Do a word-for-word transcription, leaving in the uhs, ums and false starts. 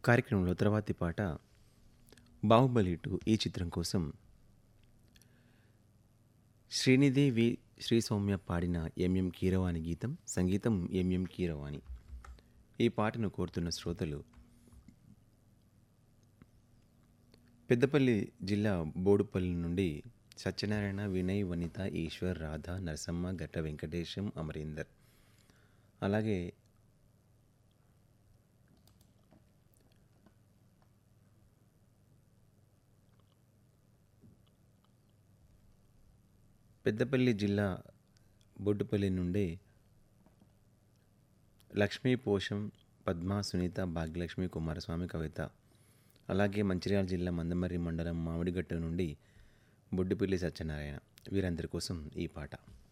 కార్యక్రమంలో తర్వాతి పాట 'బాహుబలి టూ' ఈ చిత్రం కోసం శ్రీనిధి శ్రీ సౌమ్య పాడిన ఎంఎం కీరవాణి గీతం, సంగీతం ఎంఎం కీరవాణి. ఈ పాటను కోరుతున్న శ్రోతలు పెద్దపల్లి జిల్లా బోడుపల్లి నుండి సత్యనారాయణ, వినయ్, వనిత, ఈశ్వర్, రాధ, నరసమ్మ, గట్ట వెంకటేశం, అమరీందర్. అలాగే పెద్దపల్లి జిల్లా బొడ్డుపల్లి నుండి లక్ష్మీ, పోషం, పద్మ, సునీత, భాగ్యలక్ష్మి, కుమారస్వామి, కవిత. అలాగే మంచిర్యాల జిల్లా మందమర్రి మండలం మామిడిగట్టు నుండి బొడ్డుపల్లి సత్యనారాయణ. వీరందరి కోసం ఈ పాట.